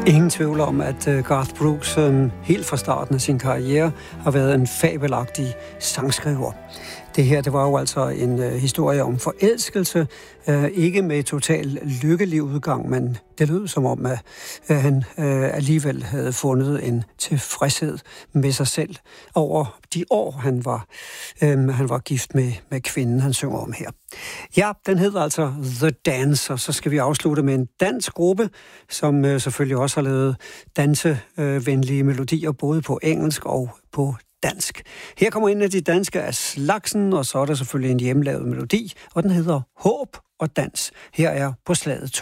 Ingen tvivl om, at Garth Brooks helt fra starten af sin karriere har været en fabelagtig sangskriver. Det her, det var jo altså en historie om forelskelse, ikke med total lykkelig udgang, men det lød som om, at han alligevel havde fundet en tilfredshed med sig selv over de år, han var gift med kvinden, han synger om her. Ja, den hedder altså The Dance, og så skal vi afslutte med en dansk gruppe, som selvfølgelig også har lavet dansevenlige melodier, både på engelsk og på dansk. Her kommer en af de danske af slagsen, og så er der selvfølgelig en hjemmelavet melodi, og den hedder Håb og Dans. Her er På slaget 2.